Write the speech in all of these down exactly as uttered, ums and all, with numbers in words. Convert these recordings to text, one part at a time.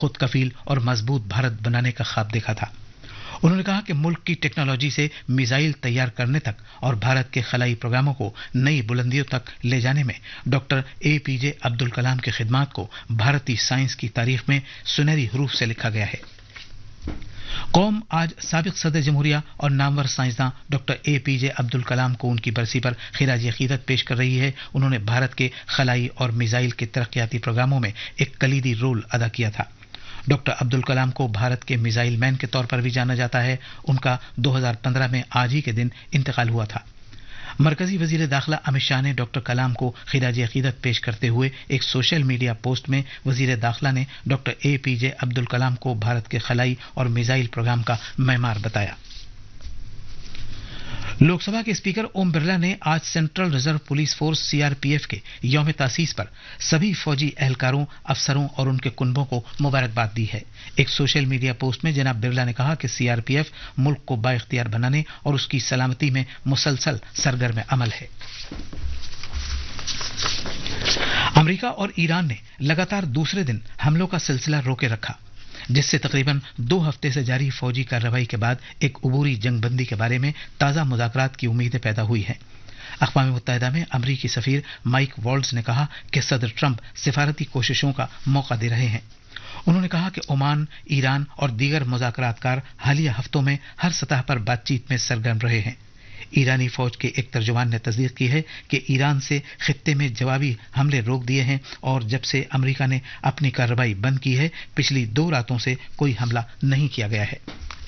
खुद कफील और मजबूत भारत बनाने का ख्वाब देखा था। उन्होंने कहा कि मुल्क की टेक्नोलॉजी से मिसाइल तैयार करने तक और भारत के खलाई प्रोग्रामों को नई बुलंदियों तक ले जाने में डॉक्टर ए पी जे अब्दुल कलाम की खिदमात को भारतीय साइंस की तारीख में सुनहरी हरूफ से लिखा गया है। कौम आज साबिक सदर जमहूरिया और नामवर साइंसदां डॉक्टर ए पी जे अब्दुल कलाम को उनकी बरसी पर खिराज अकीदत पेश कर रही है। उन्होंने भारत के खलाई और मिसाइल के तरक्याती प्रोग्रामों में एक कलीदी रोल अदा किया था। डॉक्टर अब्दुल कलाम को भारत के मिसाइल मैन के तौर पर भी जाना जाता है। उनका दो हज़ार पंद्रह में आज ही के दिन इंतकाल हुआ था। मरकजी वजीर दाखिला अमित शाह ने डॉक्टर कलाम को खिराज अकीदत पेश करते हुए एक सोशल मीडिया पोस्ट में वजीर दाखिला ने डॉक्टर ए पी जे अब्दुल कलाम को भारत के खलाई और मिसाइल प्रोग्राम का मैमार बताया। लोकसभा के स्पीकर ओम बिरला ने आज central reserve police force C R P F के यौम तासीस पर सभी फौजी एहलकारों, अफसरों और उनके कुनबों को मुबारकबाद दी है। एक सोशल मीडिया पोस्ट में जनाब बिरला ने कहा कि सी आर पी एफ मुल्क को बाइख्तियार बनाने और उसकी सलामती में मुसलसल सरगर्म अमल है। अमेरिका और ईरान ने लगातार दूसरे दिन हमलों का सिलसिला रोके रखा, जिससे तकरीबन दो हफ्ते से जारी फौजी कार्रवाई के बाद एक अबूरी जंगबंदी के बारे में ताज़ा मुज़ाकरात की उम्मीदें पैदा हुई हैं। अक़वाम मुत्तहिदा में अमरीकी सफ़ीर माइक वॉल्ट्ज़ ने कहा कि सदर ट्रंप सिफारती कोशिशों का मौका दे रहे हैं। उन्होंने कहा कि ओमान, ईरान और दीगर मुज़ाकरातकार हालिया हफ्तों में हर सतह पर बातचीत में सरगर्म रहे हैं। ईरानी फौज के एक तर्जुमान ने तस्दीक की है कि ईरान से खित्ते में जवाबी हमले रोक दिए हैं और जब से अमेरिका ने अपनी कार्रवाई बंद की है, पिछली दो रातों से कोई हमला नहीं किया गया है।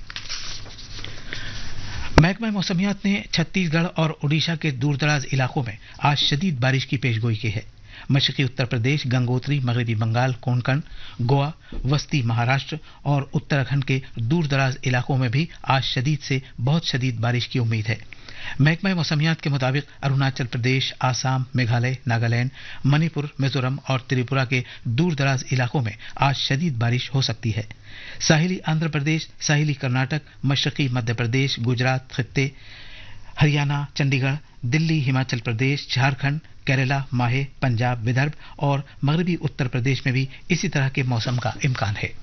महकमा मौसमियात ने छत्तीसगढ़ और ओडिशा के दूरदराज इलाकों में आज शदीद बारिश की पेशगोई की है। मशरकी उत्तर प्रदेश, गंगोत्री, मगरबी बंगाल, कोंकण, गोवा, वस्ती महाराष्ट्र और उत्तराखंड के दूरदराज इलाकों में भी आज शदीद से बहुत शदीद बारिश की उम्मीद है। महकमा मौसमियात के मुताबिक अरुणाचल प्रदेश, आसाम, मेघालय, नागालैंड, मणिपुर, मिजोरम और त्रिपुरा के दूरदराज इलाकों में आज शदीद बारिश हो सकती है। साहिली आंध्र प्रदेश, साहिली कर्नाटक, मशरकी मध्य प्रदेश, गुजरात खित्ते, हरियाणा, चंडीगढ़, दिल्ली, हिमाचल प्रदेश, झारखंड, केरला, माहे, पंजाब, विदर्भ और मगरबी उत्तर प्रदेश में भी इसी तरह के मौसम का इम्कान है।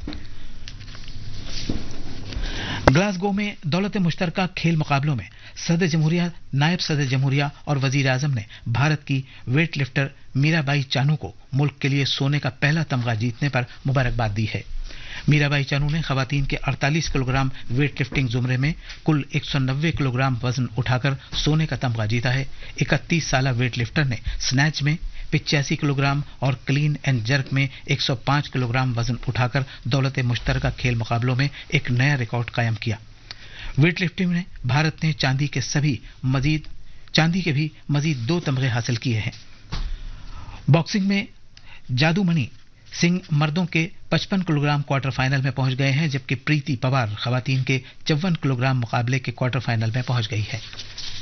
ग्लासगो में दौलत मुश्तरका खेल मुकाबलों में सदर जमहूरिया, नायब सदर जमहूरिया और वजीर आजम ने भारत की वेट लिफ्टर मीराबाई चानू को मुल्क के लिए सोने का पहला तमगा जीतने पर मुबारकबाद दी है। मीराबाई चानू ने खवातीन के अड़तालीस किलोग्राम वेट लिफ्टिंग जुमरे में कुल एक सौ नब्बे किलोग्राम वजन उठाकर सोने का तमगा जीता है। इकतीस साला वेट लिफ्टर ने स्नैच में पिचासी किलोग्राम और क्लीन एंड जर्क में एक सौ पाँच किलोग्राम वजन उठाकर दौलत मुश्तरका खेल मुकाबलों में एक नया रिकॉर्ड कायम किया। वेट लिफ्टिंग में भारत ने चांदी के सभी मजीद चांदी के भी मजीद दो तमगे हासिल किए हैं। बॉक्सिंग में जादूमणि सिंह मर्दों के पचपन किलोग्राम क्वार्टर फाइनल में पहुंच गए हैं, जबकि प्रीति पवार खवातीन के चौवन किलोग्राम मुकाबले के क्वार्टर फाइनल में पहुंच गई है।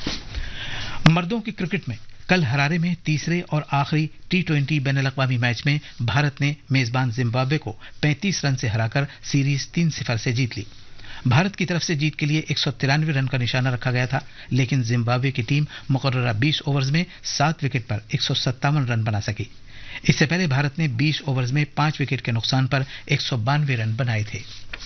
मर्दों की क्रिकेट में कल हरारे में तीसरे और आखिरी टी ट्वेंटी बैनुल-अक़वामी मैच में भारत ने मेजबान जिम्बाब्वे को पैंतीस रन से हराकर सीरीज तीन सिफर से जीत ली। भारत की तरफ से जीत के लिए एक सौ तिरानवे रन का निशाना रखा गया था, लेकिन जिम्बाब्वे की टीम मुकर्ररा बीस ओवर्स में सात विकेट पर एक सौ सत्तावन रन बना सकी। इससे पहले भारत ने बीस ओवर्स में पांच विकेट के नुकसान पर एक सौ बानवे रन बनाए थे।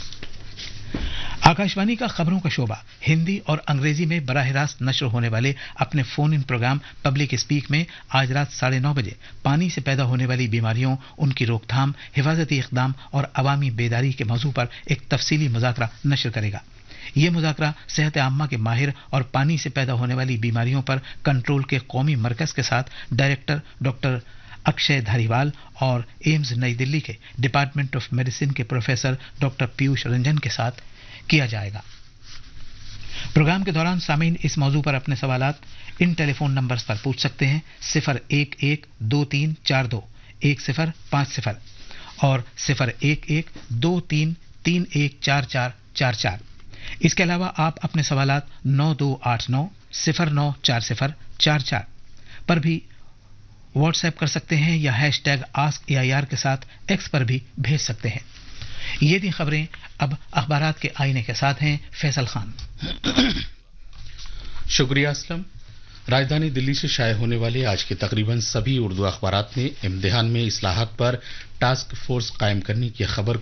आकाशवाणी का खबरों का शोबा हिंदी और अंग्रेजी में बराह रास्त नश्र होने वाले अपने phone in programme public speak में आज रात साढ़े नौ बजे पानी से पैदा होने वाली बीमारियों, उनकी रोकथाम, हिफाजती इक़दाम और अवामी बेदारी के मौजू पर एक तफसीली मुज़ाकरा नश्र करेगा। ये मुज़ाकरा सेहत आम्मा के माहिर और पानी से पैदा होने वाली बीमारियों पर कंट्रोल के कौमी मरकज़ के साथ डायरेक्टर डॉक्टर अक्षय धारीवाल और एम्स नई दिल्ली के डिपार्टमेंट ऑफ मेडिसिन के प्रोफेसर डॉक्टर पीयूष रंजन के साथ किया जाएगा। प्रोग्राम के दौरान सामीन इस मौजू पर अपने सवालात इन टेलीफोन नंबर्स पर पूछ सकते हैं सिफर एक एक दो तीन चार दो एक सिफर पाँच सिफर और सिफर एक एक दो तीन तीन एक चार चार चार चार। इसके अलावा आप अपने सवालात नौ दो आठ नौ सिफर नौ चार सिफर चार चार पर भी व्हाट्सएप कर सकते हैं या hash tag ask A I R के साथ एक्स पर भी भेज सकते हैं। ये थी खबरें। अब अखबारात के आईने के साथ हैं फैसल खान। शुक्रिया असलम। राजधानी दिल्ली से शाये होने वाले आज के तकरीबन सभी उर्दू अखबारात ने इम्तिहान में इस्लाहात पर टास्क फोर्स कायम करने की खबर